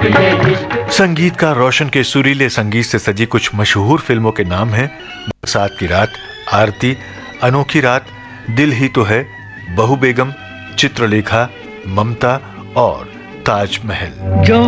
संगीतकार रोशन के सुरीले संगीत से सजी कुछ मशहूर फिल्मों के नाम हैं: बरसात की रात, आरती, अनोखी रात, दिल ही तो है, बहू बेगम, चित्रलेखा, ममता और ताजमहल।